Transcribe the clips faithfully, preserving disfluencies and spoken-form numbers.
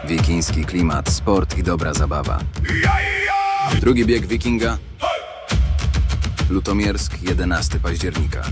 Wikiński klimat, sport i dobra zabawa. Drugi bieg Wikinga. Lutomiersk, jedenastego października.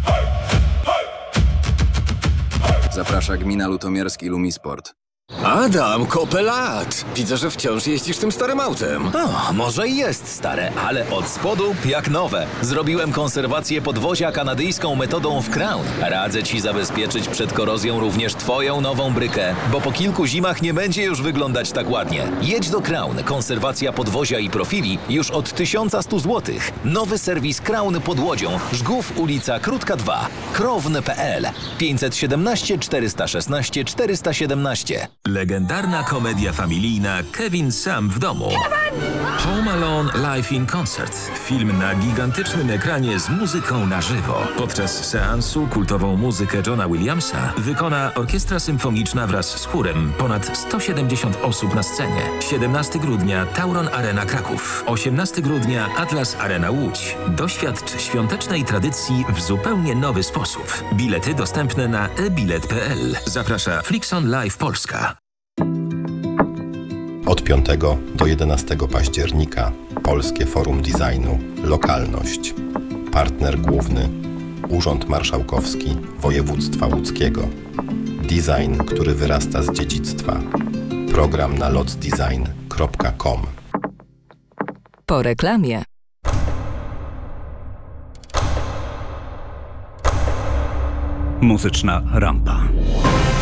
Zaprasza gmina Lutomiersk i Lumisport. Adam, kopę lat! Widzę, że wciąż jeździsz tym starym autem. O, może i jest stare, ale od spodu jak nowe. Zrobiłem konserwację podwozia kanadyjską metodą w Crown. Radzę Ci zabezpieczyć przed korozją również Twoją nową brykę, bo po kilku zimach nie będzie już wyglądać tak ładnie. Jedź do Crown. Konserwacja podwozia i profili już od tysiąc sto złotych. Nowy serwis Crown pod Łodzią. Żgów, ulica Krótka dwa. krowny kropka p l pięćset siedemnaście czterysta szesnaście czterysta siedemnaście. Legendarna komedia familijna Kevin sam w domu. Home Alone Live in Concert. Film na gigantycznym ekranie z muzyką na żywo. Podczas seansu kultową muzykę Johna Williamsa wykona orkiestra symfoniczna wraz z chórem. Ponad sto siedemdziesiąt osób na scenie. siedemnastego grudnia Tauron Arena Kraków. osiemnastego grudnia Atlas Arena Łódź. Doświadcz świątecznej tradycji w zupełnie nowy sposób. Bilety dostępne na e bilet kropka p l. Zaprasza Flixon Live Polska. Od piątego do jedenastego października Polskie Forum Designu Lokalność. Partner główny Urząd Marszałkowski Województwa Łódzkiego. Design, który wyrasta z dziedzictwa. Program na lotsdesign kropka com. Po reklamie. Muzyczna rampa.